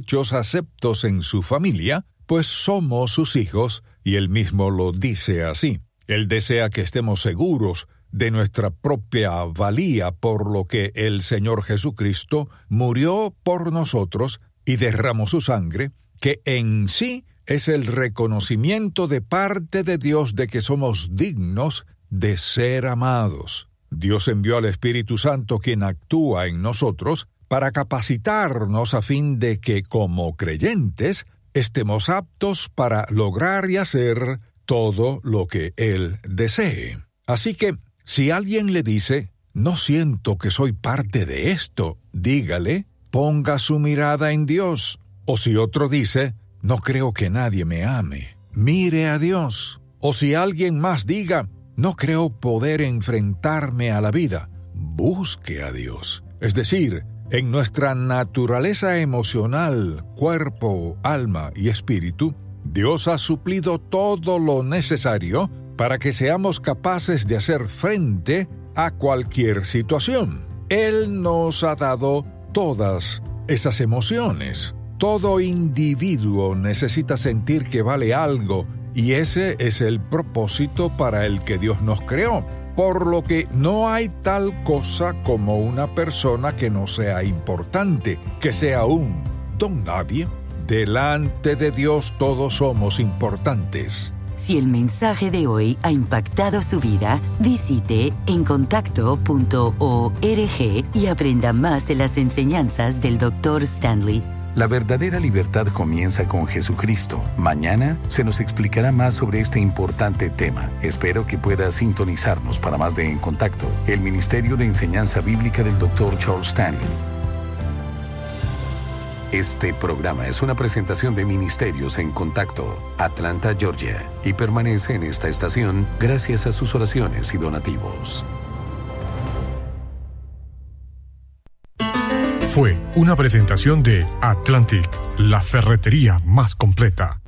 hechos aceptos en su familia, pues somos sus hijos, y Él mismo lo dice así. Él desea que estemos seguros de nuestra propia valía, por lo que el Señor Jesucristo murió por nosotros y derramó su sangre, que en sí es el reconocimiento de parte de Dios de que somos dignos de ser amados. Dios envió al Espíritu Santo, quien actúa en nosotros, para capacitarnos a fin de que, como creyentes, estemos aptos para lograr y hacer todo lo que Él desee. Así que, si alguien le dice, no siento que soy parte de esto, dígale, ponga su mirada en Dios. O si otro dice, no creo que nadie me ame, mire a Dios. O si alguien más diga, no creo poder enfrentarme a la vida, busque a Dios. Es decir, en nuestra naturaleza emocional, cuerpo, alma y espíritu, Dios ha suplido todo lo necesario para que seamos capaces de hacer frente a cualquier situación. Él nos ha dado todas esas emociones. Todo individuo necesita sentir que vale algo, y ese es el propósito para el que Dios nos creó. Por lo que no hay tal cosa como una persona que no sea importante, que sea un don nadie. Delante de Dios todos somos importantes. Si el mensaje de hoy ha impactado su vida, visite encontacto.org y aprenda más de las enseñanzas del Dr. Stanley. La verdadera libertad comienza con Jesucristo. Mañana se nos explicará más sobre este importante tema. Espero que pueda sintonizarnos para más de En Contacto, el Ministerio de Enseñanza Bíblica del Dr. Charles Stanley. Este programa es una presentación de Ministerios en Contacto, Atlanta, Georgia, y permanece en esta estación gracias a sus oraciones y donativos. Fue una presentación de Atlantic, la ferretería más completa.